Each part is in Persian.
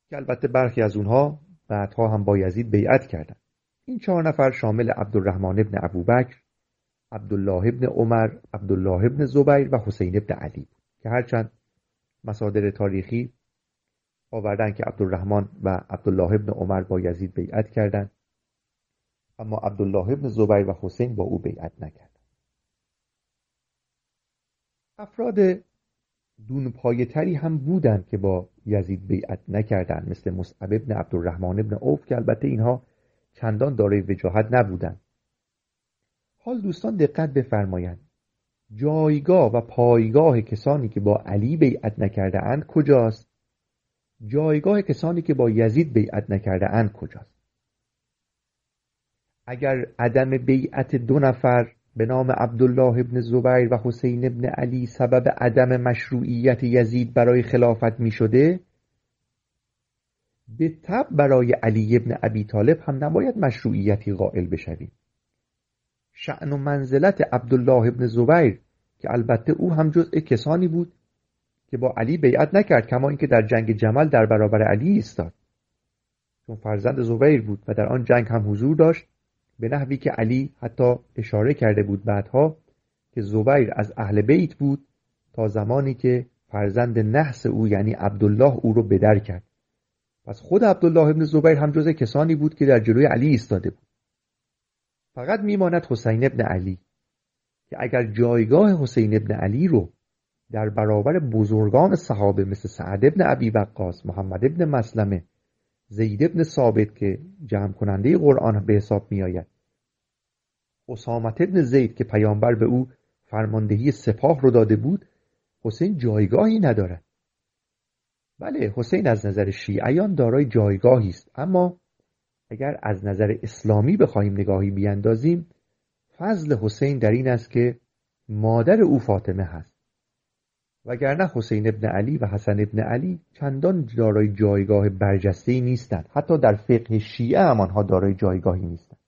که البته برخی از اونها بعدها هم با یزید بیعت کردند. این 4 نفر شامل عبدالرحمن ابن ابوبکر، عبدالله ابن عمر، عبدالله ابن زبیر و حسین ابن علی بود که هرچند مصادر تاریخی آوردن که عبدالرحمن و عبدالله ابن عمر با یزید بیعت کردند، اما عبدالله ابن زبیر و حسین با او بیعت نکردند. افراد دونپایه‌تری هم بودند که با یزید بیعت نکردند، مثل مصعب ابن عبدالرحمن ابن عوف که البته اینها چندان دارای وجاهت نبودند. حال دوستان دقت بفرمایند، جایگاه و پایگاه کسانی که با علی بیعت نکرده اند کجاست؟ جایگاه کسانی که با یزید بیعت نکرده اند کجاست؟ اگر عدم بیعت 2 نفر به نام عبدالله ابن زبیر و حسین ابن علی سبب عدم مشروعیت یزید برای خلافت می شده، به طبع برای علی ابن ابی طالب هم نباید مشروعیتی قائل بشویم. شأن و منزلت عبدالله ابن زبیر که البته او هم جزء کسانی بود که با علی بیعت نکرد، کما اینکه در جنگ جمل در برابر علی ایستاد، چون فرزند زبیر بود و در آن جنگ هم حضور داشت، به نحوی که علی حتی اشاره کرده بود بعدها که زبیر از اهل بیت بود تا زمانی که فرزند نحس او یعنی عبدالله او رو بدر کرد. پس خود عبدالله ابن زبیر هم جزء کسانی بود که در جلوی علی ایستاده بود. فقط میماند حسین ابن علی که اگر جایگاه حسین ابن علی رو در برابر بزرگان صحابه مثل سعد ابن ابی وقاص، محمد ابن مسلمه، زید ابن ثابت که جمع کننده قرآن به حساب می آید، اسامه ابن زید که پیامبر به او فرماندهی سپاه رو داده بود، حسین جایگاهی ندارد. بله، حسین از نظر شیعیان دارای جایگاهی است، اما اگر از نظر اسلامی بخواهیم نگاهی بیندازیم، فضل حسین در این است که مادر او فاطمه هست، وگرنه حسین ابن علی و حسن ابن علی چندان دارای جایگاه برجسته‌ای نیستند. حتی در فقه شیعه هم آنها دارای جایگاهی نیستند،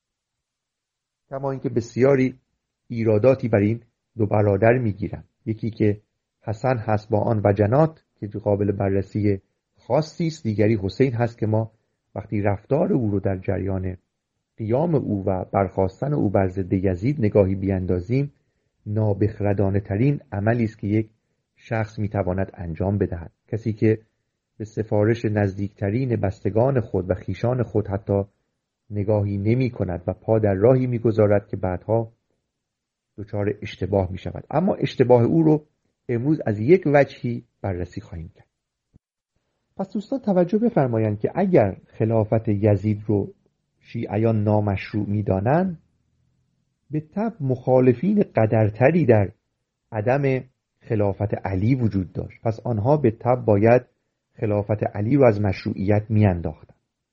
کما اینکه بسیاری ایراداتی بر این 2 برادر میگیرند. یکی که حسن هست با آن وجنات که قابل بررسی خاصی است، دیگری حسین هست که ما وقتی رفتار او رو در جریان قیام او و برخاستن او بر ضد یزید نگاهی بیندازیم، نابخردانه ترین عملی است که یک شخص میتواند انجام بدهد. کسی که به سفارش نزدیکترین بستگان خود و خیشان خود حتی نگاهی نمی کند و پا در راهی میگذارد که بعدها دچار اشتباه می شود. اما اشتباه او رو امروز از یک وجهی بررسی خواهیم کرد. پس دوستان توجه بفرمایند که اگر خلافت یزید رو شیعیان نامشروع می دانند، به طبع مخالفین قدرتری در عدم خلافت علی وجود داشت. پس آنها به طبع باید خلافت علی رو از مشروعیت می انداختن.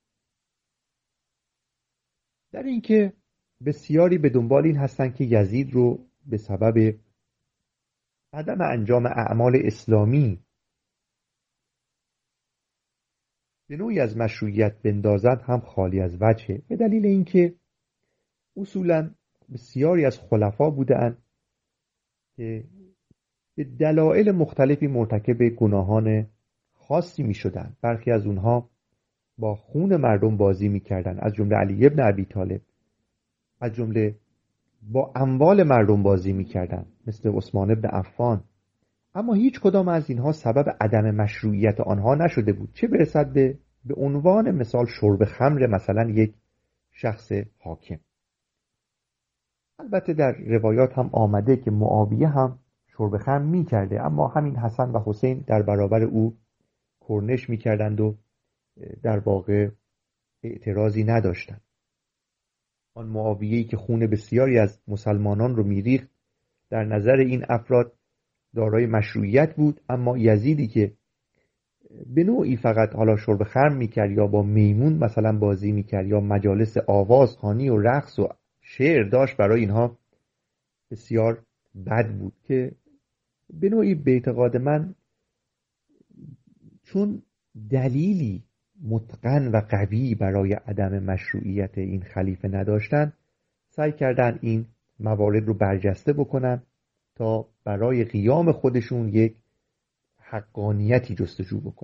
در اینکه بسیاری به دنبال این هستند که یزید رو به سبب عدم انجام اعمال اسلامی به نوعی از مشروعیت بندازد هم خالی از وجهه، به دلیل اینکه اصولاً بسیاری از خلفا بودند که به دلایل مختلفی مرتکب گناهان خاصی می شدند. برخی از اونها با خون مردم بازی می کردن، از جمله علی ابن ابی طالب، از جمله با اموال مردم بازی می کردن مثل عثمان ابن عفان، اما هیچ کدام از اینها سبب عدم مشروعیت آنها نشده بود، چه برسد به عنوان مثال شرب خمر مثلا یک شخص حاکم. البته در روایات هم آمده که معاویه هم شرب خمر می کرده، اما همین حسن و حسین در برابر او کرنش می کردند و در واقع اعتراضی نداشتند. آن معاویه‌ای که خون بسیاری از مسلمانان رو میریخت در نظر این افراد دارای مشروعیت بود، اما یزیدی که به نوعی فقط حالا شرب خمر میکرد یا با میمون مثلا بازی میکرد یا مجالس آوازخوانی و رقص و شعر داشت، برای اینها بسیار بد بود که به نوعی به اعتقاد من چون دلیلی متقن و قوی برای عدم مشروعیت این خلیفه نداشتن، سعی کردن این موارد رو برجسته بکنن تا برای قیام خودشون یک حقانیتی جستجو بکنن.